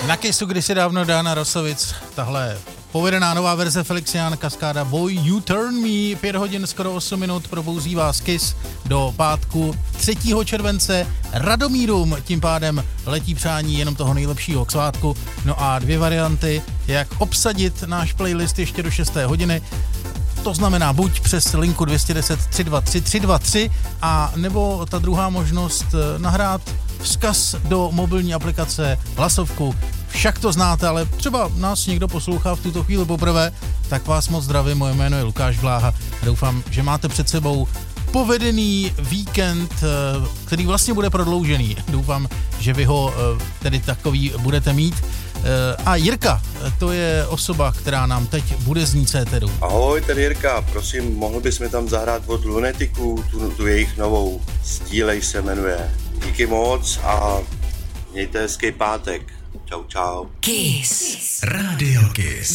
Na Kissu kdysi dávno Dana Rosovic, tahle povedená nová verze Felixian Kaskáda Boy You Turn Me, 5 hodin skoro 8 minut, probouzí vás Kiss do pátku 3. července. Radomírům tím pádem letí přání jenom toho nejlepšího k svátku. No a 2 varianty, jak obsadit náš playlist ještě do 6. hodiny. To znamená buď přes linku 210 323 323 a nebo ta druhá možnost nahrát vzkaz do mobilní aplikace, hlasovku. Však to znáte, ale třeba nás někdo poslouchá v tuto chvíli poprvé, tak vás moc zdravím, moje jméno je Lukáš Bláha a doufám, že máte před sebou povedený víkend, který vlastně bude prodloužený. Doufám, že vy ho tedy takový budete mít. A Jirka, to je osoba, která nám teď bude znít éteru. Ahoj, tady Jirka, prosím, mohl bys mi tam zahrát od Lunaticů, tu jejich novou, Stílej se jmenuje. Díky moc a mějte hezký pátek. Čau, čau. Kiss. Radio Kiss.